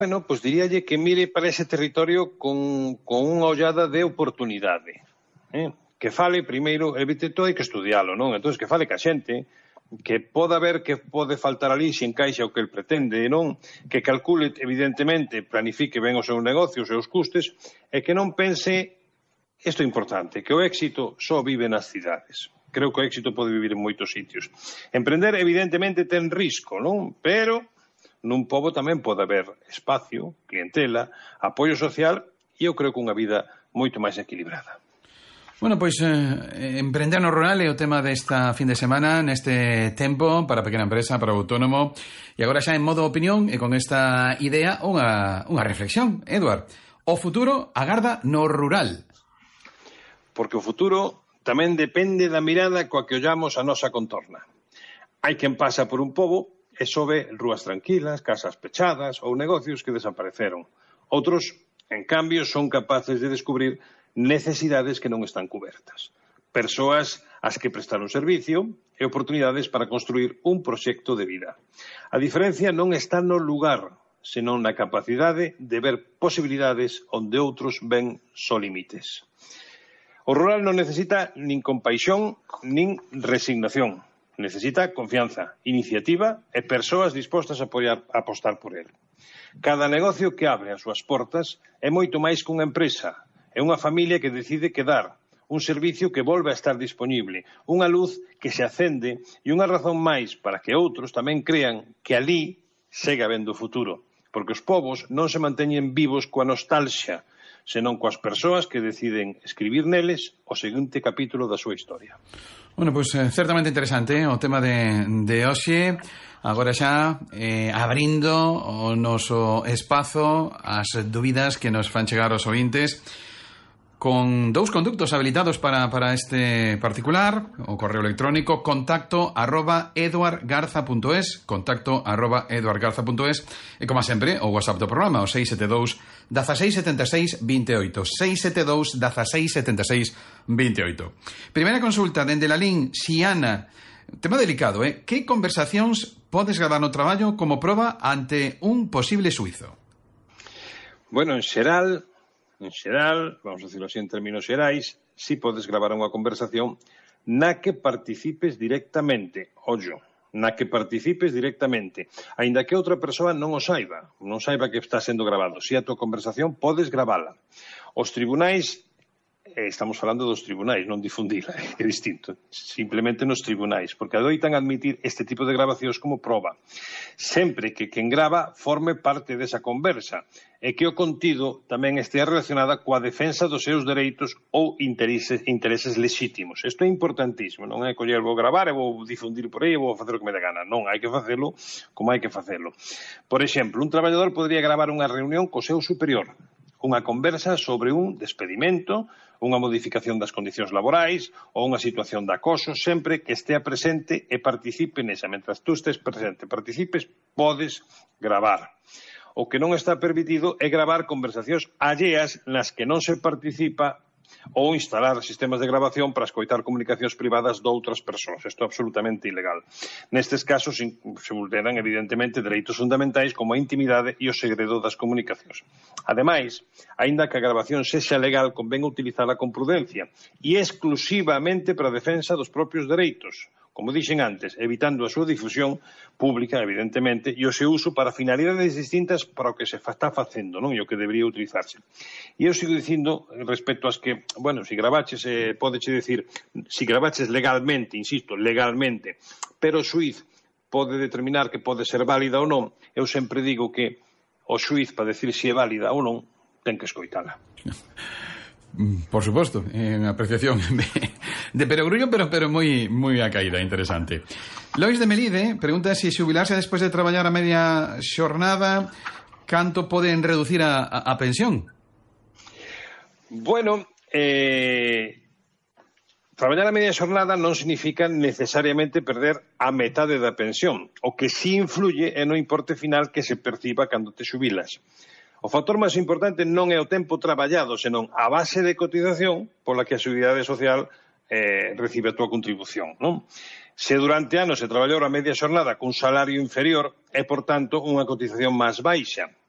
Bueno, pois diríalle que mire para ese territorio con unha ollada de oportunidade. Que fale primeiro, todo hai que estudialo, non? Entón, que fale ca xente, que poda ver que pode faltar ali se encaixa o que el pretende, non? Que calcule, evidentemente, planifique ben o seu negocio, os seus custes, e que non pense, isto é importante, que o éxito só vive nas cidades. Creo que o éxito pode vivir en moitos sitios. Emprender, evidentemente, ten risco, non? Pero nun pobo tamén pode haber espacio, clientela, apoio social e eu creo que unha vida moito máis equilibrada. Bueno, pois emprender no rural é o tema desta fin de semana, neste tempo para a pequena empresa, para o autónomo. E agora xa en modo opinión e con esta idea unha reflexión. Eduard, o futuro agarda no rural. Porque o futuro tamén depende da mirada coa que ollamos a nosa contorna. Hai quen pasa por un pobo e só ve rúas tranquilas, casas pechadas ou negocios que desapareceron. Outros, en cambio, son capaces de descubrir necesidades que non están cubertas. Persoas ás que prestar un servicio e oportunidades para construir un proxecto de vida. A diferencia non está no lugar, senón na capacidade de ver posibilidades onde outros ven só límites. O rural non necesita nin compaixón nin resignación. Necesita confianza, iniciativa e persoas dispostas a apostar por el. Cada negocio que abre as súas portas é moito máis que unha empresa. É unha familia que decide quedar, un servicio que volve a estar disponible, unha luz que se acende e unha razón máis para que outros tamén crean que ali segue habendo futuro. Porque os povos non se manteñen vivos coa nostalgia, senón coas persoas que deciden escribir neles o seguinte capítulo da súa historia. Bueno, pois certamente interesante o tema de hoxe. Agora xa abrindo o noso espazo ás dúbidas que nos fan chegar os ointes, con dous conductos habilitados para este particular, o correo electrónico contacto@eduardgarza.es, contacto@eduardgarza.es, e como sempre o WhatsApp do programa, o 672 1676 28, 672 1676 28. Primeira consulta dende la LIN Xiana. Tema delicado, que conversacións podes gravar no traballo como proba ante un posible suizo? Bueno, en xeral, vamos a decirlo así en términos xerais, si podes gravar unha conversación na que participes directamente, aínda que outra persoa non saiba que está sendo grabado. Si a tua conversación podes gravala. Os tribunais, estamos falando dos tribunais, non difundila, é distinto, simplemente nos tribunais, porque adoitan admitir este tipo de grabacións como proba, sempre que quen grava forme parte desa conversa e que o contido tamén estea relacionada coa defensa dos seus dereitos ou intereses lexítimos. Isto é importantísimo, non é coller, vou gravar e vou difundir por aí e vou facer o que me dé gana. Non, hai que facelo como hai que facelo. Por exemplo, un traballador podría gravar unha reunión co seu superior, unha conversa sobre un despedimento, unha modificación das condicións laborais ou unha situación de acoso, sempre que estea presente e participe nesa. Mentras tú estés presente, participes, podes gravar. O que non está permitido é gravar conversacións alleas nas que non se participa ou instalar sistemas de grabación para escoitar comunicacións privadas de outras persoas. Isto é absolutamente ilegal. Nestes casos se vulneran evidentemente dereitos fundamentais como a intimidade e o segredo das comunicacións. Ademais, aínda que a grabación sexa legal, convén utilizala con prudencia e exclusivamente para a defensa dos propios dereitos, como dixen antes, evitando a súa difusión pública, evidentemente, e o seu uso para finalidades distintas para o que se está facendo, non? E o que debería utilizarse. E eu sigo dicindo, respecto ás que, bueno, se gravaches, pódeche decir, se gravaches legalmente, insisto, legalmente, pero o xuiz pode determinar que pode ser válida ou non, eu sempre digo que o xuiz, para decir se é válida ou non, ten que escoitala. Por suposto, unha apreciación de perogrullo, pero moi a caída, interesante. Lois de Melide pregunta se xubilarse despois de traballar a media xornada, canto poden reducir a pensión? Bueno, traballar a media xornada non significa necesariamente perder a metade da pensión. O que sí influye é no importe final que se perciba cando te xubilas. O factor máis importante non é o tempo traballado, senón a base de cotización pola que a Seguridade Social recibe a túa contribución, non? Se durante anos se traballou a media xornada cun salario inferior, é, por tanto, unha cotización máis baixa.